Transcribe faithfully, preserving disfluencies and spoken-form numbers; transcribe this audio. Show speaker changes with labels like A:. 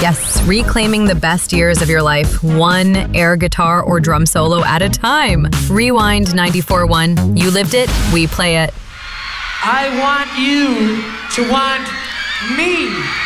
A: Yes, reclaiming the best years of your life, one air guitar or drum solo at a time. Rewind ninety-four point one. You lived it, we play it.
B: I want you to want me.